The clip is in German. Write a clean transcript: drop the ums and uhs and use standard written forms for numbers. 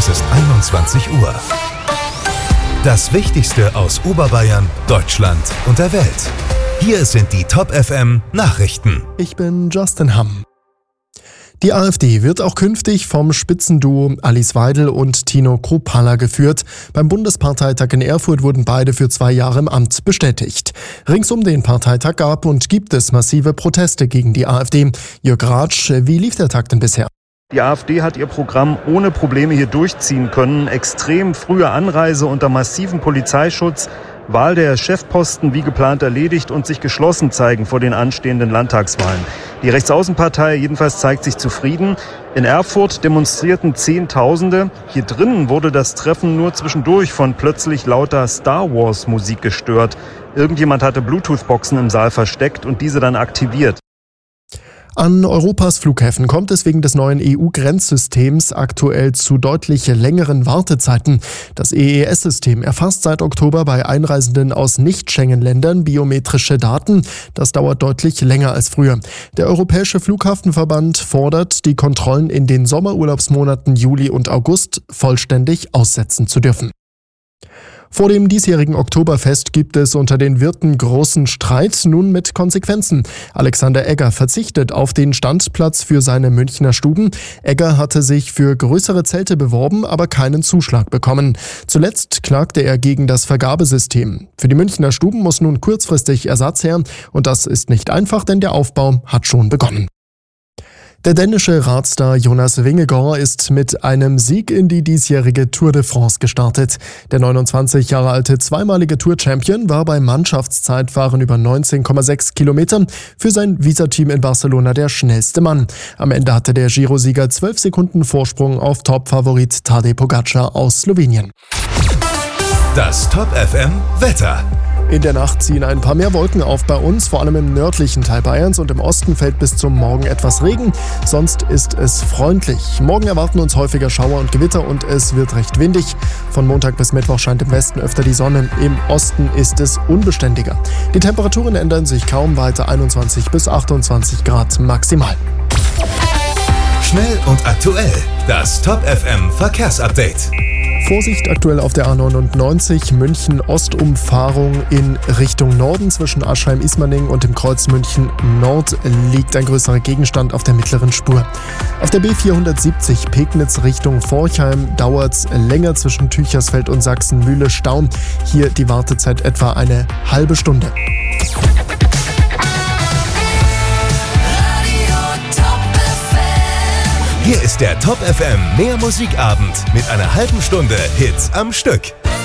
Es ist 21 Uhr. Das Wichtigste aus Oberbayern, Deutschland und der Welt. Hier sind die Top FM Nachrichten. Ich bin Justin Hamm. Die AfD wird auch künftig vom Spitzenduo Alice Weidel und Tino Kruppalla geführt. Beim Bundesparteitag in Erfurt wurden beide für 2 Jahre im Amt bestätigt. Rings um den Parteitag gab und gibt es massive Proteste gegen die AfD. Jörg Ratsch, wie lief der Tag denn bisher? Die AfD hat ihr Programm ohne Probleme hier durchziehen können. Extrem frühe Anreise unter massivem Polizeischutz, Wahl der Chefposten wie geplant erledigt und sich geschlossen zeigen vor den anstehenden Landtagswahlen. Die Rechtsaußenpartei jedenfalls zeigt sich zufrieden. In Erfurt demonstrierten Zehntausende. Hier drinnen wurde das Treffen nur zwischendurch von plötzlich lauter Star Wars Musik gestört. Irgendjemand hatte Bluetooth-Boxen im Saal versteckt und diese dann aktiviert. An Europas Flughäfen kommt es wegen des neuen EU-Grenzsystems aktuell zu deutlich längeren Wartezeiten. Das EES-System erfasst seit Oktober bei Einreisenden aus Nicht-Schengen-Ländern biometrische Daten. Das dauert deutlich länger als früher. Der Europäische Flughafenverband fordert, die Kontrollen in den Sommerurlaubsmonaten Juli und August vollständig aussetzen zu dürfen. Vor dem diesjährigen Oktoberfest gibt es unter den Wirten großen Streit, nun mit Konsequenzen. Alexander Egger verzichtet auf den Standplatz für seine Münchner Stuben. Egger hatte sich für größere Zelte beworben, aber keinen Zuschlag bekommen. Zuletzt klagte er gegen das Vergabesystem. Für die Münchner Stuben muss nun kurzfristig Ersatz her und das ist nicht einfach, denn der Aufbau hat schon begonnen. Der dänische Radstar Jonas Vingegaard ist mit einem Sieg in die diesjährige Tour de France gestartet. Der 29 Jahre alte zweimalige Tour-Champion war beim Mannschaftszeitfahren über 19,6 Kilometer für sein Visa-Team in Barcelona der schnellste Mann. Am Ende hatte der Giro-Sieger 12 Sekunden Vorsprung auf Top-Favorit Tadej Pogačar aus Slowenien. Das Top FM Wetter. In der Nacht ziehen ein paar mehr Wolken auf bei uns, vor allem im nördlichen Teil Bayerns, und im Osten fällt bis zum Morgen etwas Regen. Sonst ist es freundlich. Morgen erwarten uns häufiger Schauer und Gewitter und es wird recht windig. Von Montag bis Mittwoch scheint im Westen öfter die Sonne. Im Osten ist es unbeständiger. Die Temperaturen ändern sich kaum weiter, 21 bis 28 Grad maximal. Schnell und aktuell. Das Top FM Verkehrsupdate. Vorsicht aktuell auf der A99 München-Ostumfahrung in Richtung Norden. Zwischen Aschheim-Ismaning und dem Kreuz München-Nord liegt ein größerer Gegenstand auf der mittleren Spur. Auf der B470 Pegnitz Richtung Forchheim dauert es länger zwischen Tüchersfeld und Sachsenmühle Stau. Hier die Wartezeit etwa eine halbe Stunde. Hier ist der Top FM Mehr Musikabend mit einer halben Stunde Hits am Stück.